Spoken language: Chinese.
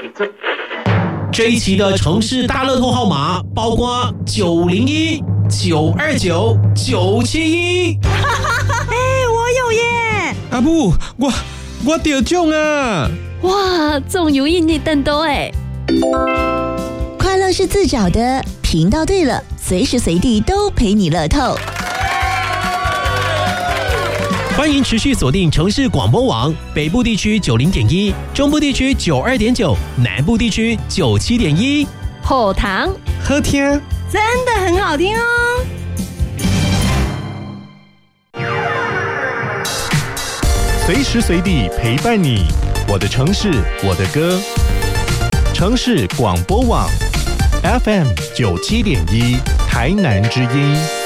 这一期的城市大乐透号码包括901、929、971。 我有耶！ 阿母，我得中啊！ 哇，中有印尼蛋多哎！ 快乐是自找的，频道对了，随时随地都陪你乐透。 欢迎持续锁定城市广播网，北部地区90.1，中部地区92.9，南部地区97.1。 后堂好听， 真的很好听哦！ 随时随地陪伴你，我的城市，我的歌。城市广播网 FM 97.1，台南之音。